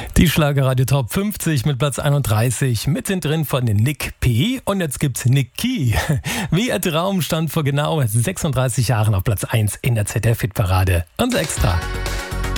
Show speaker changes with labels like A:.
A: Die Schlagerradio Top 50 mit Platz 31, mittendrin von Nick P. Und jetzt gibt's Nick Key. Wie ihr Traum stand vor genau 36 Jahren auf Platz 1 in der ZDF-Hitparade. Und extra.